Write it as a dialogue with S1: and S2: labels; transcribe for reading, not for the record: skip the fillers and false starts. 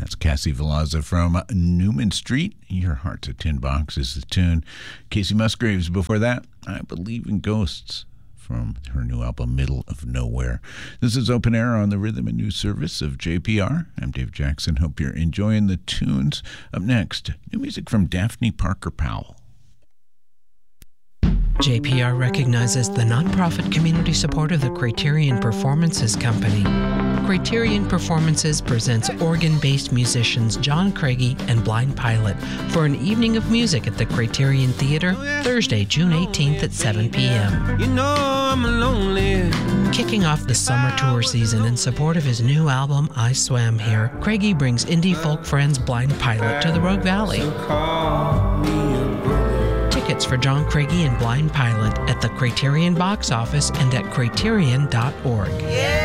S1: That's Cassie Velazza from Newman Street. Your Heart's a Tin Box is the tune. Casey Musgraves before that, I Believe in Ghosts, from her new album, Middle of Nowhere. This is Open Air on the Rhythm and News Service of JPR. I'm Dave Jackson. Hope you're enjoying the tunes. Up next, new music from Daphne Parker Powell.
S2: JPR recognizes the nonprofit community support of the Criterion Performances Company. Criterion Performances presents Oregon-based musicians John Craigie and Blind Pilot for an evening of music at the Criterion Theater, Thursday, June 18th at 7 p.m.
S3: You know I'm lonely.
S2: Kicking off the summer tour season in support of his new album, I Swam Here, Craigie brings indie folk friends Blind Pilot to the Rogue Valley. Tickets for John Craigie and Blind Pilot at the Criterion box office and at criterion.org.
S3: Yeah.